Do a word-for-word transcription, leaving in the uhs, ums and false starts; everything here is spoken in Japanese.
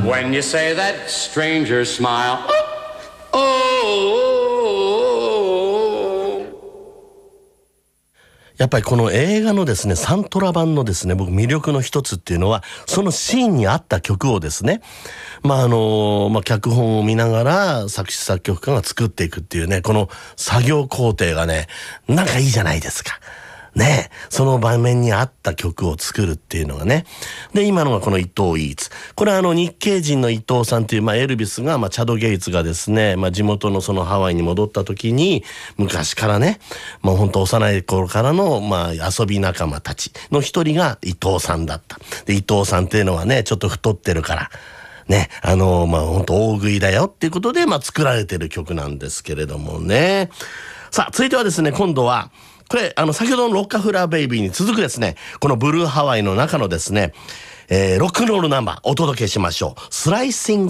When you say that stranger smile, oh, やっぱりこの映画のですねサントラ版のですね僕魅力の一つっていうのはそのシーンに合った曲をですねまああのまあ脚本を見ながら作詞作曲家が作っていくっていうねこの作業工程がねなんかいいじゃないですか。ねえ、その場面に合った曲を作るっていうのがね。で、今のがこの伊藤イーツ。これはあの日系人の伊藤さんっていう、まあエルビスが、まあチャド・ゲイツがですね、まあ地元のそのハワイに戻った時に、昔からね、もう本当幼い頃からの、まあ遊び仲間たちの一人が伊藤さんだった。で、伊藤さんっていうのはね、ちょっと太ってるから、ね、あの、まあ本当大食いだよっていうことで、まあ作られてる曲なんですけれどもね。さあ、続いてはですね、今度は、これ、あの、先ほどのロッカフラーベイビーに続くですね、このブルーハワイの中のですね、えー、ロックンロールナンバーお届けしましょう。スライシング